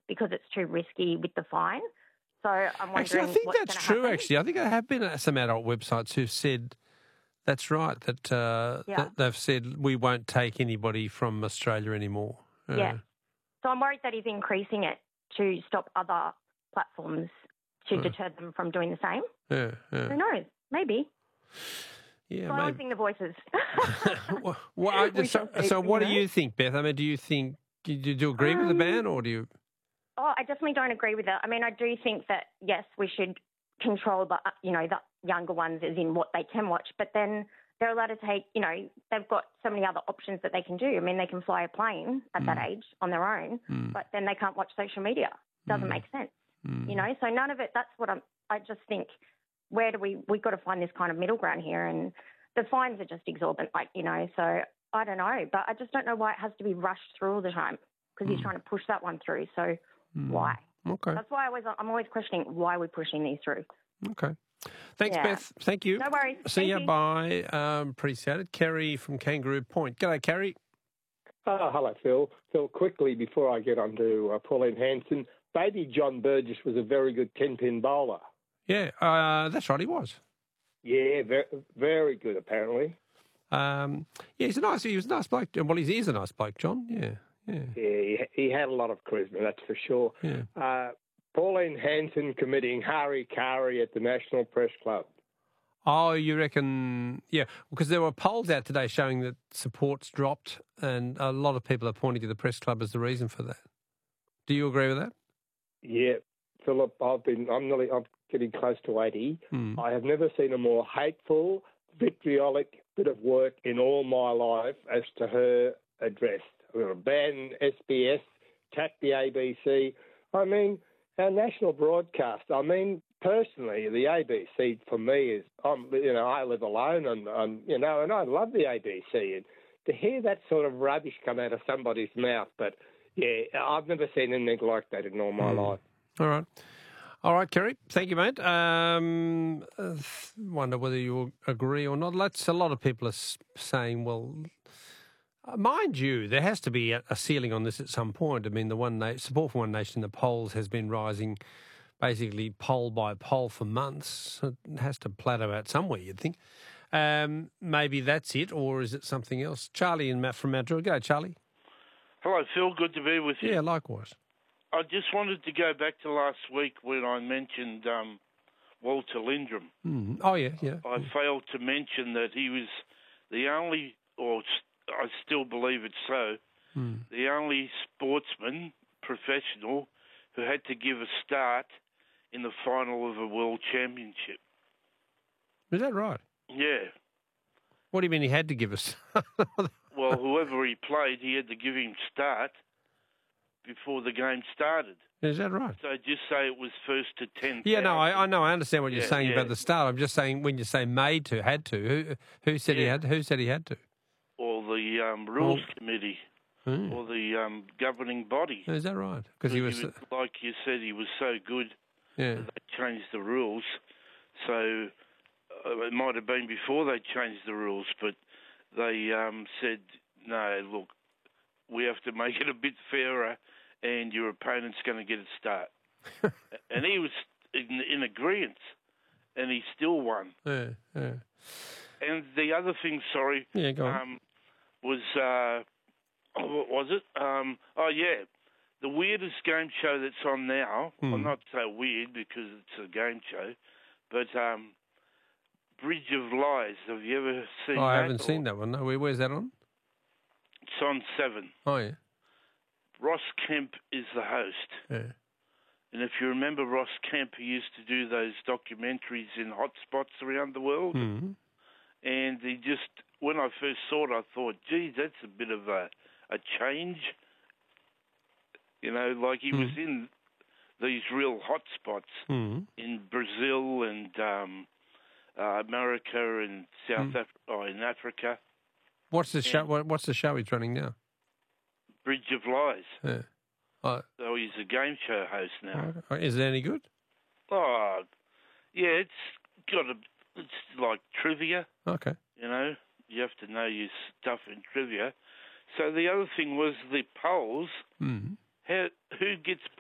because it's too risky with the fine. So I'm wondering Actually, I think what's that's going to true, happen. actually. I think there have been some adult websites who've said that's right, that, that they've said we won't take anybody from Australia anymore. Yeah. So I'm worried that he's increasing it to stop other platforms to deter them from doing the same. Yeah. Who knows? Maybe. Yeah, Silencing the voices. So what do you think, Beth? I mean, do you agree with the ban, or do you? Oh, I definitely don't agree with it. I mean, I do think that, yes, we should control the younger ones as in what they can watch, but then they're allowed to take, they've got so many other options that they can do. I mean, they can fly a plane at that age on their own, but then they can't watch social media. Doesn't make sense, So none of it, that's what I just think, we've got to find this kind of middle ground here, and the fines are just exorbitant, so I don't know, but I just don't know why it has to be rushed through all the time, because he's trying to push that one through, so why? Okay. That's why I'm always questioning why we're pushing these through. Okay. Thanks, Beth. Thank you. No worries. See you. Bye. Appreciate it. Kerry from Kangaroo Point. G'day, Kerry. Hello, Phil. Phil, quickly, before I get on to Pauline Hanson, baby John Burgess was a very good 10-pin bowler. Yeah, that's right, he was. Yeah, very, very good, apparently. He was a nice bloke. Well, he is a nice bloke, John. Yeah. Yeah, he had a lot of charisma, that's for sure. Yeah. Pauline Hanson committing hari-kari at the National Press Club. Oh, you reckon? Yeah, because there were polls out today showing that support's dropped, and a lot of people are pointing to the press club as the reason for that. Do you agree with that? Yeah, Philip, I'm getting close to 80. I have never seen a more hateful, vitriolic bit of work in all my life as to her address. We're going to ban SBS, attack the ABC. I mean, our national broadcast. I mean, personally, the ABC for me is, I live alone, and I love the ABC. And to hear that sort of rubbish come out of somebody's mouth, but yeah, I've never seen anything like that in all my life. All right, Kerry. Thank you, mate. Wonder whether you agree or not. A lot of people are saying, well, mind you, there has to be a ceiling on this at some point. I mean, the support for One Nation in the polls has been rising basically poll by poll for months. It has to plateau out somewhere, you'd think. Maybe that's it, or is it something else? Charlie and Matt from Mount Druitt. Go, Charlie. Hello, Phil. Good to be with you. Yeah, likewise. I just wanted to go back to last week when I mentioned Walter Lindrum. Oh, yeah. I failed to mention that he was the only, or I still believe it's so, the only sportsman, professional, who had to give a start in the final of a world championship. Is that right? Yeah. What do you mean he had to give us? Well, whoever he played, he had to give him start before the game started. Is that right? So just say it was first to 10. Yeah, no, I know. I understand what you're saying about the start. I'm just saying when you say made to, had to, who said he had? Who said he had to? Or the rules committee, or the governing body. Is that right? Because he was, like you said, he was so good. Yeah. That they changed the rules. So it might have been before they changed the rules, but they said, no, look, we have to make it a bit fairer, and your opponent's going to get a start. And he was in agreement, and he still won. Yeah. And the other thing, go on. Was, what was it? The weirdest game show that's on now, well, not so weird because it's a game show, but Bridge of Lies. Have you ever seen that? I haven't seen that one. No, where's that on? It's on 7. Oh, yeah. Ross Kemp is the host. Yeah. And if you remember Ross Kemp, he used to do those documentaries in hotspots around the world. Mm-hmm. And he just, when I first saw it, I thought, geez, that's a bit of a change. Like he was in these real hotspots in Brazil and America and South Africa, in Africa. What's the show? What's the show he's running now? Bridge of Lies. Yeah. So he's a game show host now. Is it any good? Oh, yeah, it's like trivia. Okay. You have to know your stuff in trivia. So the other thing was the polls. Who gets